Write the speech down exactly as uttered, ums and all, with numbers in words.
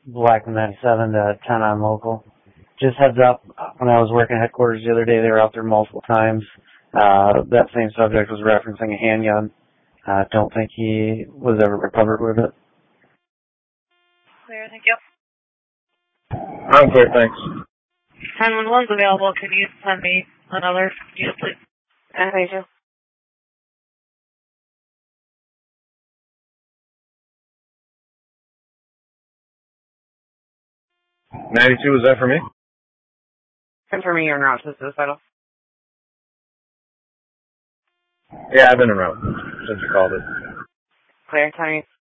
Black ninety-seven to ten on local. Just heads up, when I was working headquarters the other day, they were out there multiple times. Uh, that same subject was referencing a handgun. I uh, don't think he was ever recovered with it. Clear, thank you. I'm clear, thanks. ten one one's available. Could you send me another unit, please? I think so. ninety-two, was that for me? Confirming you're en route to suicidal. Yeah, I've been around since you called it. Clear, Tony.